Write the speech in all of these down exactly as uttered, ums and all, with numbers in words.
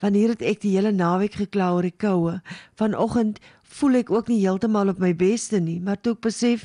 Wanneer het ek die hele naweek gekla oor die koue. Vanoggend voel ek ook nie heeltemal op my beste nie, maar toe ek besef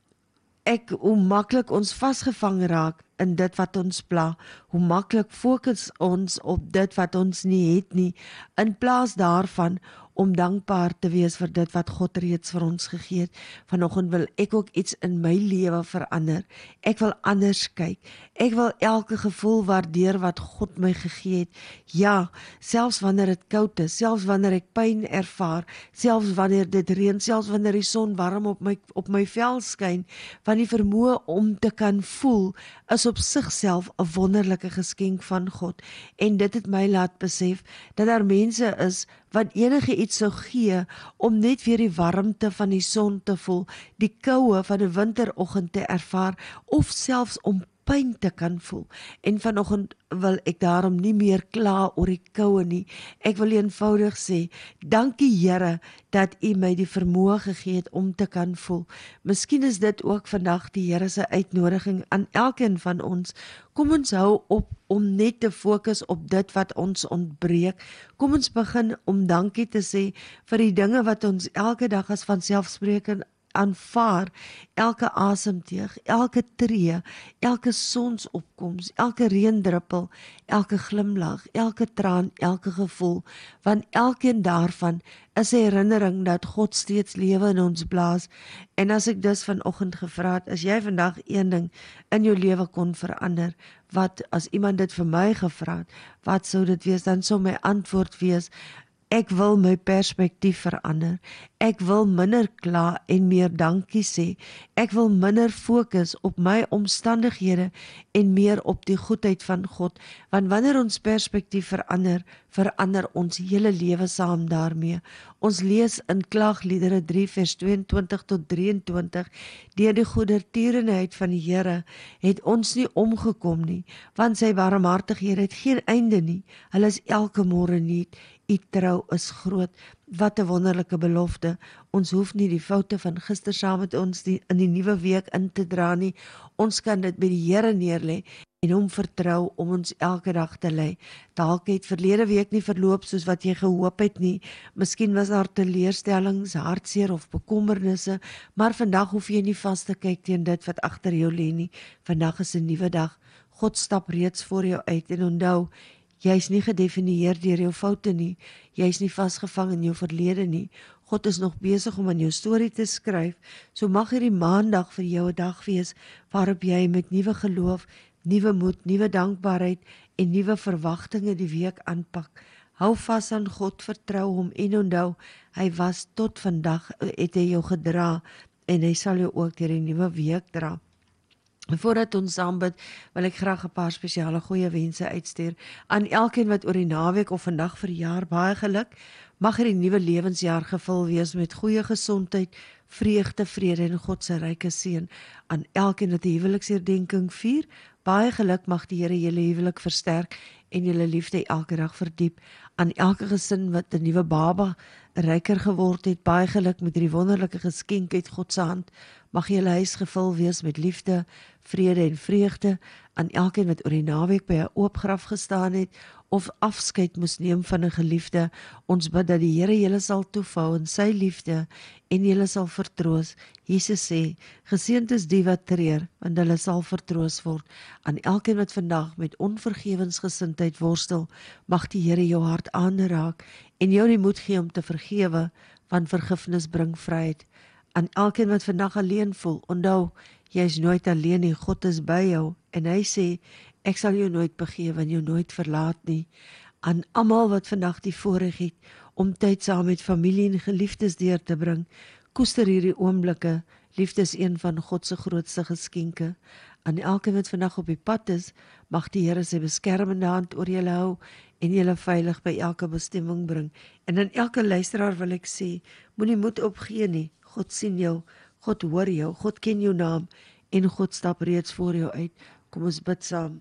ek hoe maklik ons vasgevang raak in dit wat ons pla, hoe maklik fokus ons op dit wat ons nie het nie, in plaas daarvan om dankbaar te wees vir dit wat God reeds vir ons gegee het. Vanoggend wil ek ook iets in my lewe verander. Ek wil anders kyk. Ek wil elke gevoel waardeer wat God my gegee het. Ja, selfs wanneer dit koud is, selfs wanneer ek pyn ervaar, selfs wanneer dit reën, selfs wanneer die son warm op my op my vel skyn, want die vermoë om te kan voel is op sigself 'n wonderlike geskenk van God. En dit het my laat besef dat daar mense is wat enige iets sou gee om net weer die warmte van die son te voel, die koue van 'n winteroggend te ervaar, of selfs om pyn te kan voel. En vanoggend wil ek daarom nie meer kla oor die koue nie. Ek wil eenvoudig sê, dankie Here dat U my die vermoë gegee het om te kan voel. Miskien is dit ook vandag die Here se uitnodiging aan elkeen van ons. Kom ons hou op om net te fokus op dit wat ons ontbreek. Kom ons begin om dankie te sê vir die dinge wat ons elke dag as vanselfsprekend aanvaar, elke asemteug, elke tree, elke sonsopkoms, elke reendruppel, elke glimlag, elke traan, elke gevoel, want elkeen daarvan is 'n herinnering dat God steeds lewe in ons blaas. En as ek dus vanoggend gevra het, as jy vandag een ding in jou lewe kon verander, wat as iemand dit vir my gevra het, wat sou dit wees? Dan sou my antwoord wees, ek wil my perspektief verander. Ek wil minder kla en meer dankie sê. Ek wil minder fokus op my omstandighede en meer op die goedheid van God. Want wanneer ons perspektief verander, verander ons hele lewe saam daarmee. Ons lees in Klaagliedere drie vers tweeëntwintig tot drieëntwintig, deur die goedertierenheid van die Here het ons nie omgekom nie, want sy barmhartighede het geen einde nie. Hulle is elke môre nuut. U trou is groot. Wat 'n wonderlike belofte. Ons hoef nie die foute van gister saam met ons die, in die nuwe week in te dra nie. Ons kan dit by die Here neerlê en hom vertrou om ons elke dag te lei. Dalk het verlede week nie verloop soos wat jy gehoop het nie. Miskien was daar teleurstellings, hartseer of bekommernisse, maar vandag hoef jy nie vas te kyk teen dit wat agter jou lê nie. Vandag is 'n nuwe dag. God stap reeds voor jou uit en onthou, jy is nie gedefinieer deur jou foute nie. Jy is nie vasgevang in jou verlede nie. God is nog besig om aan jou storie te skryf. So mag hierdie maandag vir jou 'n dag wees waarop jy met nuwe geloof, nuwe moed, nuwe dankbaarheid en nuwe verwagtinge die week aanpak. Hou vas aan God, vertrou hom en onthou, hy was tot vandag, het hy jou gedra en hy sal jou ook deur die nuwe week dra. Voordat ons saam bid, wil ek graag 'n paar spesiale goeie wense uitstuur aan elkeen wat oor die naweek of vandag verjaar. Baie geluk. Mag hierdie nuwe lewensjaar gevul wees met goeie gesondheid, vreugde, vrede en God se ryke seën. Aan elkeen wat 'n huweliksherdenking vier, baie geluk, mag die Here julle huwelik versterk en julle liefde elke dag verdiep. Aan elke gesin wat 'n nuwe baba ryker geword het, baie geluk met hierdie wonderlike geskenk uit God se hand. Mag julle huis gevul wees met liefde, vrede en vreugde. Aan elkeen wat oor die naweek by 'n oop graf gestaan het of afskeid moes neem van 'n geliefde, ons bid dat die Here julle sal toevou in sy liefde en julle sal vertroos. Jesus sê, geseënd is die wat treur, want hulle sal vertroos word. Aan elkeen wat vandag met onvergewensgesindheid worstel, mag die Here jou hart aanraak en jou die moed gee om te vergewe, want vergifnis bring vryheid. Aan elkeen wat vandag alleen voel, onthou, jy is nooit alleen nie, God is by jou en hy sê, ek sal jou nooit begewe en jou nooit verlaat nie. Aan almal wat vandag die voorreg het om tyd saam met familie en geliefdes deur te bring, koester hierdie oomblikke. Liefde is een van God se grootste geskenke. Aan elkeen wat vandag op die pad is, mag die Here sy beskermende hand oor julle hou en julle veilig by elke bestemming bring. En aan elke luisteraar wil ek sê, moenie moed opgee nie. God sien jou, God hoor jou, God ken jou naam en God stap reeds voor jou uit. Kom ons bid saam.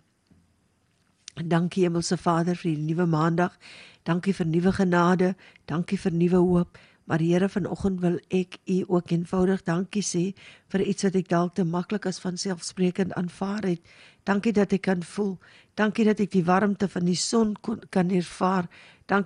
Dankie Hemelse Vader vir die nuwe maandag. Dankie vir nuwe genade. Dankie vir nuwe hoop. Maar Here, vanoggend wil ek U ook eenvoudig dankie sê vir iets wat ek dalk te maklik as vanselfsprekend aanvaar het. Dankie dat ek kan voel. Dankie dat ek die warmte van die son kon, kan ervaar. Dankie